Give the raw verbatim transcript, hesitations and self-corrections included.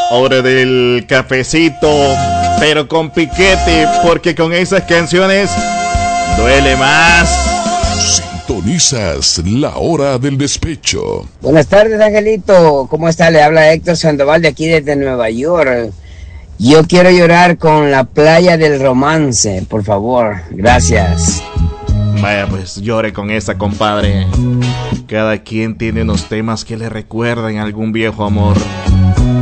hora del cafecito, pero con piquete, porque con esas canciones duele más. Sintonizas la hora del despecho. Buenas tardes, Angelito. ¿Cómo está? Le habla Héctor Sandoval de aquí desde Nueva York. Yo quiero llorar con La Playa del Romance, por favor. Gracias. Vaya, pues llore con esa, compadre. Cada quien tiene unos temas que le recuerdan algún viejo amor.